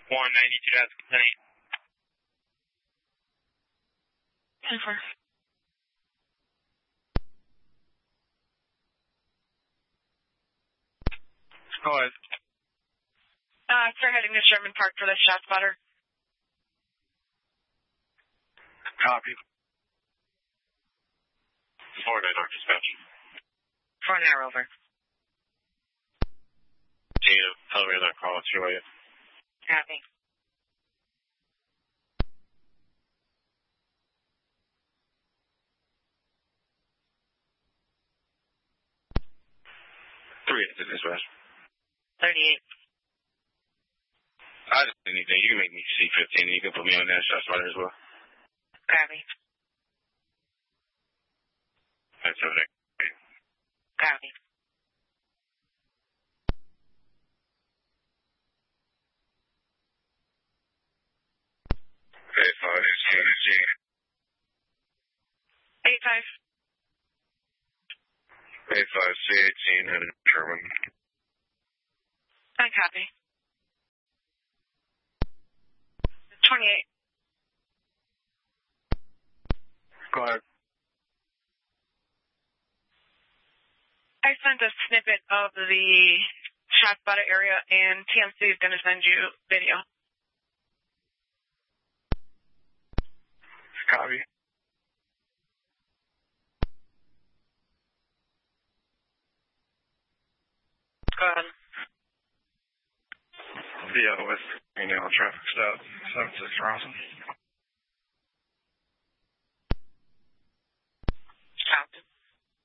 192.10. Go ahead. Sir, heading to Sherman Park for the shot spotter. Copy. 4-9 Arc Dispatch. 4-9 over. Damn, tell me that call. It's your way. Copy. Dispatch. 38. I just didn't anything. You can make me C-15. You can put me on that shot spotter as well. Copy. That's over there. Copy. A5 C18 and Sherman. I copy. 28. Go ahead. I sent a snippet of the shot spotter area, and TMC is going to send you video. Copy. Go ahead. Yeah, with traffic stop 76 Rawson.